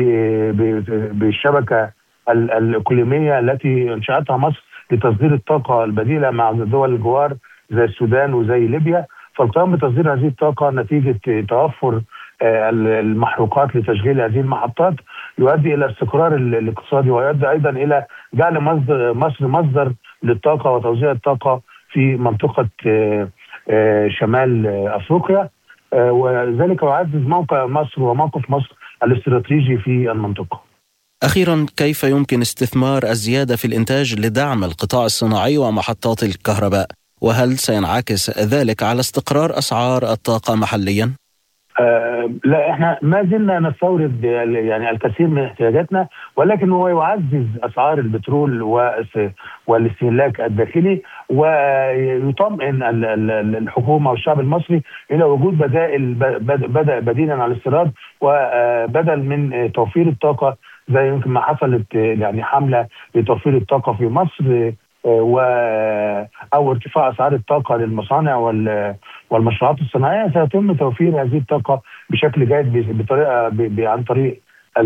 بالشبكه الاقليميه التي انشاتها مصر لتصدير الطاقه البديله مع دول الجوار زي السودان وزي ليبيا. فالقيام بتصدير هذه الطاقة نتيجة توفر المحروقات لتشغيل هذه المحطات يؤدي إلى استقرار الاقتصادي، ويؤدي أيضا إلى جعل مصر مصدر للطاقة وتوزيع الطاقة في منطقة شمال أفريقيا، وذلك يعزز موقع مصر وموقف مصر الاستراتيجي في المنطقة.
أخيرا، كيف يمكن استثمار الزيادة في الإنتاج لدعم القطاع الصناعي ومحطات الكهرباء؟ وهل سينعكس ذلك على استقرار أسعار الطاقة محليا؟
آه لا، احنا ما زلنا نستورد يعني الكثير من احتياجاتنا، ولكن هو يعزز أسعار البترول والاستهلاك الداخلي، ويطمئن الحكومة والشعب المصري إلى وجود بدائل بدأ بديلا عن الاستيراد، وبدل من توفير الطاقة زي يمكن ما حصلت يعني حملة لتوفير الطاقة في مصر و او ارتفاع اسعار الطاقه للمصانع والمشروعات الصناعيه، سيتم توفير هذه الطاقه بشكل جيد بطريقه عن طريق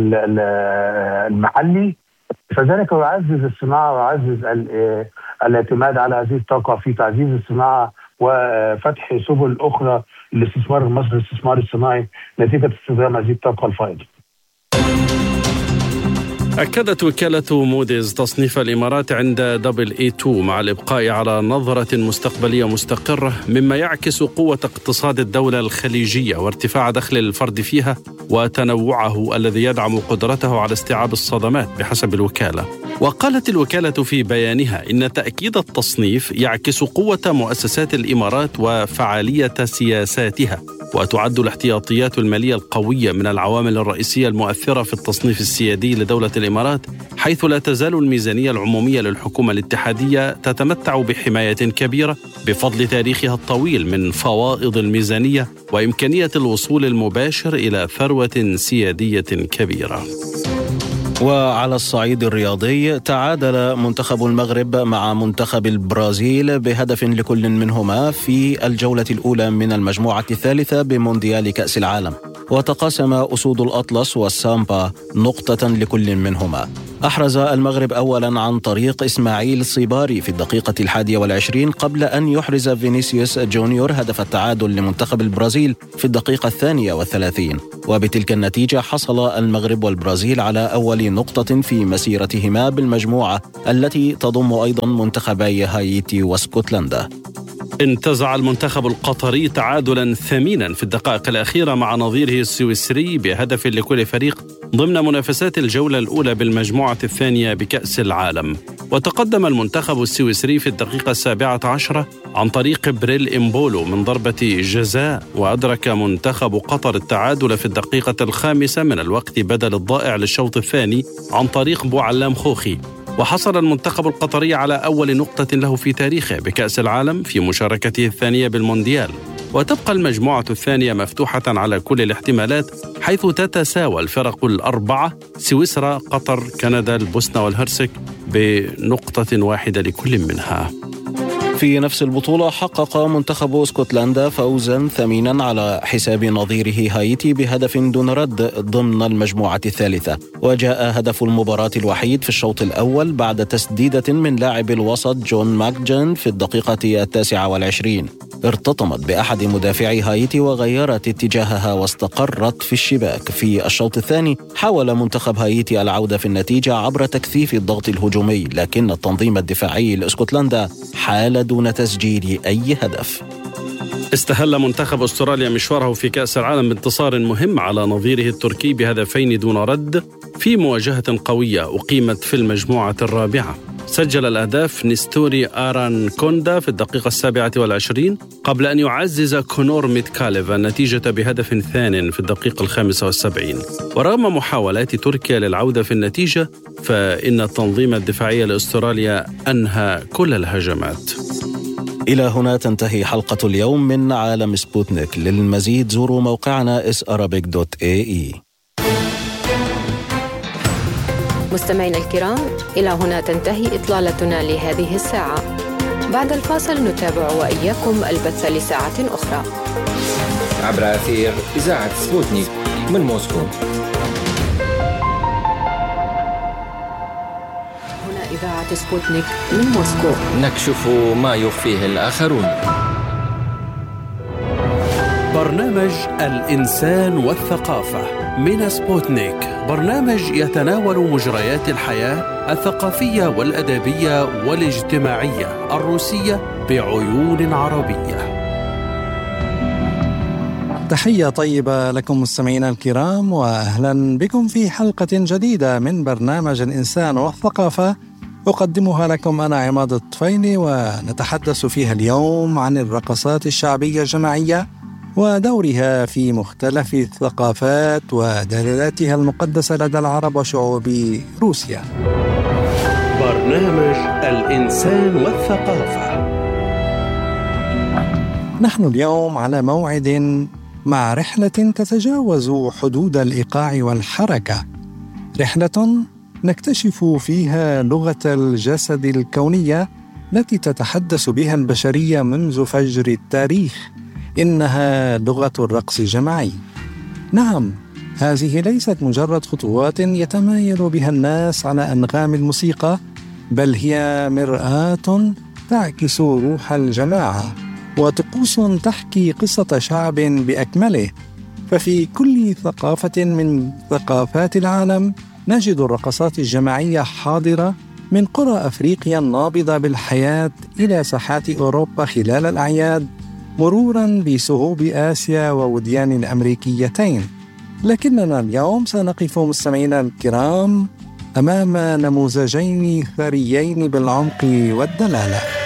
المحلي. فذلك يعزز الصناعه ويعزز الاعتماد على هذه الطاقه في تعزيز الصناعه وفتح سبل اخرى للاستثمار المصري الاستثمار الصناعي نتيجه استخدام هذه الطاقه الفائضه.
أكدت وكالة موديز تصنيف الإمارات عند دبل إي اثنين مع الإبقاء على نظرة مستقبلية مستقرة، مما يعكس قوة اقتصاد الدولة الخليجية وارتفاع دخل الفرد فيها وتنوعه الذي يدعم قدرته على استيعاب الصدمات بحسب الوكالة. وقالت الوكالة في بيانها إن تأكيد التصنيف يعكس قوة مؤسسات الإمارات وفعالية سياساتها، وتعد الاحتياطيات المالية القوية من العوامل الرئيسية المؤثرة في التصنيف السيادي لدولة الإمارات، حيث لا تزال الميزانية العمومية للحكومة الاتحادية تتمتع بحماية كبيرة بفضل تاريخها الطويل من فوائض الميزانية وإمكانية الوصول المباشر إلى ثروة سيادية كبيرة.
وعلى الصعيد الرياضي، تعادل منتخب المغرب مع منتخب البرازيل بهدف لكل منهما في الجولة الأولى من المجموعة الثالثة بمونديال كأس العالم، وتقاسم أسود الأطلس والسامبا نقطة لكل منهما. أحرز المغرب أولا عن طريق إسماعيل صيباري في الدقيقة الحادية والعشرين، قبل أن يحرز فينيسيوس جونيور هدف التعادل لمنتخب البرازيل في الدقيقة الثانية والثلاثين. وبتلك النتيجة حصل المغرب والبرازيل على أول نقطة في مسيرتهما بالمجموعة التي تضم أيضا منتخبي هايتي واسكتلندا.
انتزع المنتخب القطري تعادلا ثمينا في الدقائق الأخيرة مع نظيره السويسري بهدف لكل فريق ضمن منافسات الجولة الأولى بالمجموعة الثانية بكأس العالم. وتقدم المنتخب السويسري في الدقيقة السابعة عشرة عن طريق بريل إمبولو من ضربة جزاء، وأدرك منتخب قطر التعادل في الدقيقة الخامسة من الوقت بدل الضائع للشوط الثاني عن طريق بوعلام خوخي. وحصل المنتخب القطري على أول نقطة له في تاريخه بكأس العالم في مشاركته الثانية بالمونديال. وتبقى المجموعة الثانية مفتوحة على كل الاحتمالات، حيث تتساوى الفرق الأربعة سويسرا، قطر، كندا، البوسنة والهرسك بنقطة واحدة لكل منها.
في نفس البطولة، حقق منتخب اسكتلندا فوزا ثمينا على حساب نظيره هايتي بهدف دون رد ضمن المجموعة الثالثة. وجاء هدف المباراة الوحيد في الشوط الأول بعد تسديدة من لاعب الوسط جون ماكجان في الدقيقة التاسعة والعشرين، ارتطمت بأحد مدافعي هايتي وغيرت اتجاهها واستقرت في الشباك. في الشوط الثاني حاول منتخب هايتي العودة في النتيجة عبر تكثيف الضغط الهجومي، لكن التنظيم الدفاعي لاسكتلندا حال دون تسجيل أي هدف.
استهل منتخب أستراليا مشواره في كأس العالم بانتصار مهم على نظيره التركي بهدفين دون رد في مواجهة قوية أقيمت في المجموعة الرابعة. سجل الأهداف نستوري آران كوندا في الدقيقة السابعة والعشرين، قبل أن يعزز كونور ميتكاليف النتيجة بهدف ثان في الدقيقة الخامسة والسبعين. ورغم محاولات تركيا للعودة في النتيجة، فإن التنظيم الدفاعي لأستراليا أنهى كل الهجمات.
إلى هنا تنتهي حلقة اليوم من عالم سبوتنيك. للمزيد زوروا موقعنا إس أرابيك دوت إيه إي.
مستمعينا الكرام، إلى هنا تنتهي إطلالتنا لهذه الساعة. بعد الفاصل نتابع وإياكم البث لساعة أخرى
عبر أثير إذاعة سبوتنيك من موسكو.
هنا إذاعة سبوتنيك من موسكو،
نكشف ما يخفيه الآخرون.
برنامج الإنسان والثقافة من سبوتنيك، برنامج يتناول مجريات الحياة الثقافية والأدبية والاجتماعية الروسية بعيون عربية.
تحية طيبة لكم مستمعينا الكرام، وأهلا بكم في حلقة جديدة من برنامج الإنسان والثقافة، أقدمها لكم أنا عماد الطفيلي، ونتحدث فيها اليوم عن الرقصات الشعبية الجماعية ودورها في مختلف الثقافات ودلالاتها المقدسة لدى العرب وشعوب روسيا.
برنامج الإنسان والثقافة.
نحن اليوم على موعد مع رحلة تتجاوز حدود الإيقاع والحركة، رحلة نكتشف فيها لغة الجسد الكونية التي تتحدث بها البشرية منذ فجر التاريخ. إنها لغة الرقص الجماعي. نعم، هذه ليست مجرد خطوات يتمايل بها الناس على أنغام الموسيقى، بل هي مرآة تعكس روح الجماعة وطقوس تحكي قصة شعب بأكمله. ففي كل ثقافة من ثقافات العالم نجد الرقصات الجماعية حاضرة، من قرى أفريقيا النابضة بالحياة إلى ساحات أوروبا خلال الأعياد، مرورا بصهوب آسيا ووديان الأمريكيتين. لكننا اليوم سنقف مستمعينا الكرام أمام نموذجين ثريين بالعمق والدلالة.